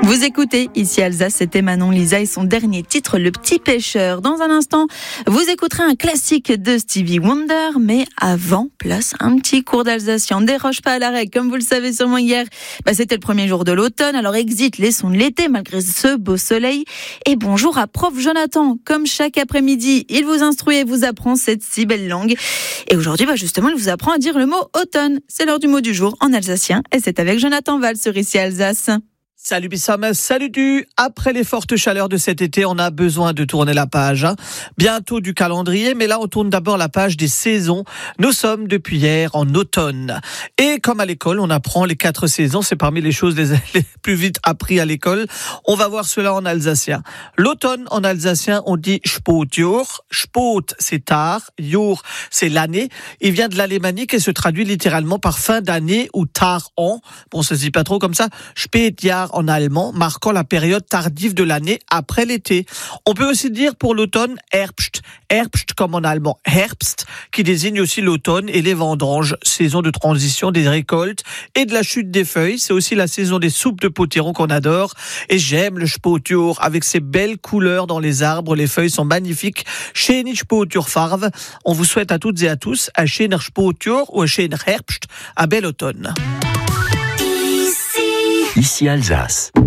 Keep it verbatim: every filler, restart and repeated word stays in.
Vous écoutez ici Alsace, c'était Manon Lisa et son dernier titre, Le Petit Pêcheur. Dans un instant, vous écouterez un classique de Stevie Wonder, mais avant, place un petit cours d'alsacien. On ne déroge pas à la règle, comme vous le savez sûrement hier. Bah, c'était le premier jour de l'automne, alors exit les sons de l'été malgré ce beau soleil. Et bonjour à prof Jonathan. Comme chaque après-midi, il vous instruit et vous apprend cette si belle langue. Et aujourd'hui, bah, justement, il vous apprend à dire le mot automne. C'est l'heure du mot du jour en alsacien et c'est avec Jonathan Val sur ici Alsace. Salut Bissam, salut du. Après les fortes chaleurs de cet été, on a besoin de tourner la page. Hein. Bientôt du calendrier, mais là on tourne d'abord la page des saisons. Nous sommes depuis hier en automne. Et comme à l'école, on apprend les quatre saisons. C'est parmi les choses les, les plus vite apprises à l'école. On va voir cela en alsacien. L'automne en alsacien, on dit Spotjor. Spot, c'est tard. Jor, c'est l'année. Il vient de l'alémanique et se traduit littéralement par fin d'année ou tard en. Bon, ça se dit pas trop comme ça. Spätjahr en allemand, marquant la période tardive de l'année après l'été. On peut aussi dire pour l'automne Herbst, Herbst comme en allemand Herbst, qui désigne aussi l'automne et les vendanges, saison de transition des récoltes et de la chute des feuilles. C'est aussi la saison des soupes de potiron qu'on adore. Et j'aime le Spotjor avec ses belles couleurs dans les arbres. Les feuilles sont magnifiques. Schöne Spotjorfarve. On vous souhaite à toutes et à tous un schöner Spotjor ou un schöner Herbst, un bel automne. Ici Alsace.